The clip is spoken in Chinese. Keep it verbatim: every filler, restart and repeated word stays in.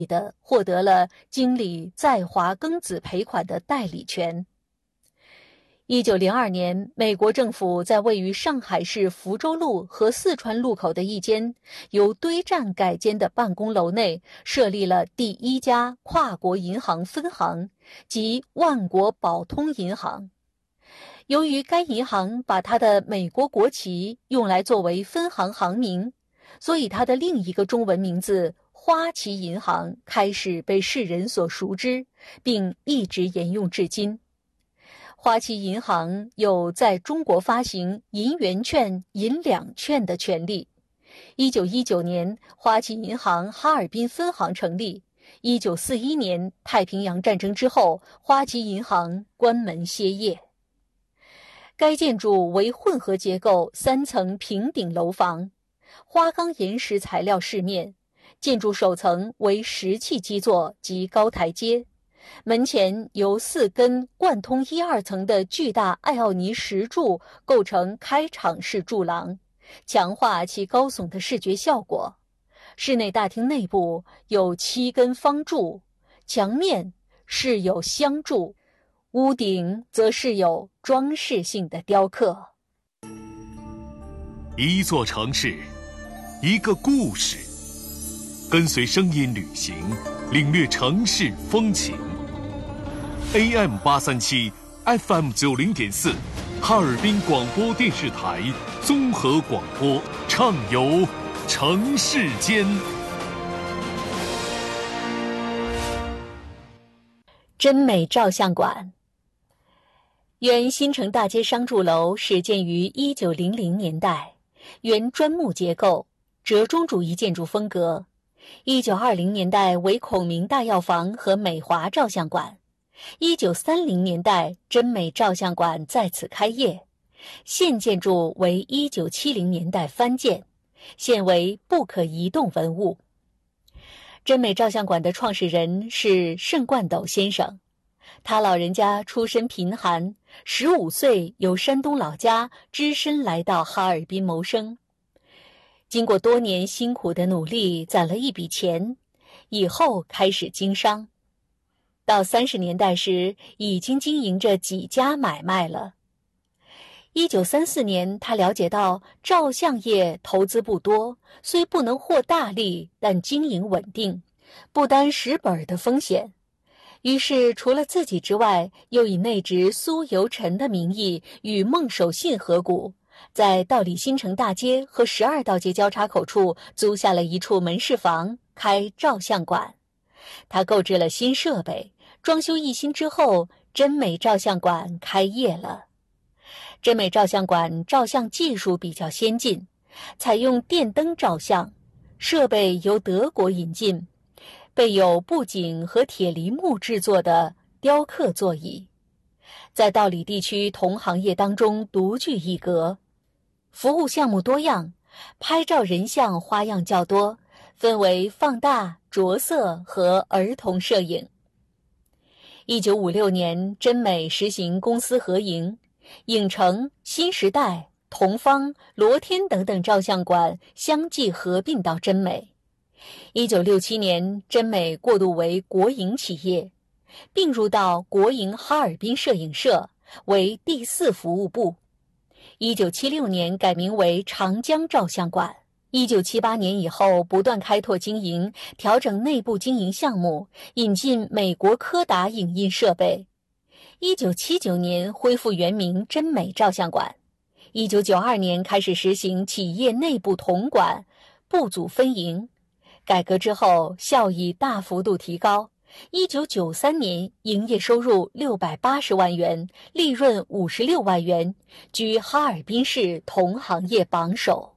的获得了经理在华庚子赔款的代理权。一九零二年，美国政府在位于上海市福州路和四川路口的一间由堆栈改建的办公楼内设立了第一家跨国银行分行，即万国宝通银行。由于该银行把它的美国国旗用来作为分行行名，所以它的另一个中文名字花旗银行开始被世人所熟知，并一直沿用至今。花旗银行有在中国发行银元券、银两券的权利。一九一九年，花旗银行哈尔滨分行成立。一九四一年，太平洋战争之后，花旗银行关门歇业。该建筑为混合结构三层平顶楼房，花岗岩石材料饰面，建筑首层为石砌基座及高台阶。门前由四根贯通一二层的巨大艾奥尼石柱构成开场式柱廊，强化其高耸的视觉效果。室内大厅内部有七根方柱，墙面饰有镶柱，屋顶则饰有装饰性的雕刻。 一座城市，一个故事，跟随声音旅行，领略城市风情。A M 八三七 F M 九零点四，哈尔滨广播电视台综合广播，畅游城市间。 真美照相馆。原新城大街商住楼始建于一九零零年代，原砖木结构，折中主义建筑风格。一九二零年代为孔明大药房和美华照相馆。一九三零年代，真美照相馆在此开业。现建筑为一九七零年代翻建，现为不可移动文物。真美照相馆的创始人是盛冠斗先生，他老人家出身贫寒，十五岁由山东老家只身来到哈尔滨谋生。经过多年辛苦的努力，攒了一笔钱，以后开始经商。到三十年代时，已经经营着几家买卖了。一九三四年，他了解到照相业投资不多，虽不能获大利，但经营稳定，不担蚀本的风险。于是除了自己之外，又以内侄苏由臣的名义与孟守信合股，在道里新城大街和十二道街交叉口处租下了一处门市房，开照相馆。他购置了新设备，装修一新之后，真美照相馆开业了。真美照相馆照相技术比较先进，采用电灯照相，设备由德国引进，备有布景和铁梨木制作的雕刻座椅，在道里地区同行业当中独具一格。服务项目多样，拍照人像花样较多，分为放大、着色和儿童摄影。一九五六年，真美实行公私合营，影城、新时代、同方、罗天等等照相馆相继合并到真美。一九六七年，真美过渡为国营企业，并入到国营哈尔滨摄影社，为第四服务部。一九七六年改名为长江照相馆。一九七八年以后，不断开拓经营，调整内部经营项目，引进美国柯达影印设备。一九七九年恢复原名真美照相馆。一九九二年开始实行企业内部统管，部组分营。改革之后，效益大幅度提高。一九九三年营业收入六百八十万元，利润五十六万元，居哈尔滨市同行业榜首。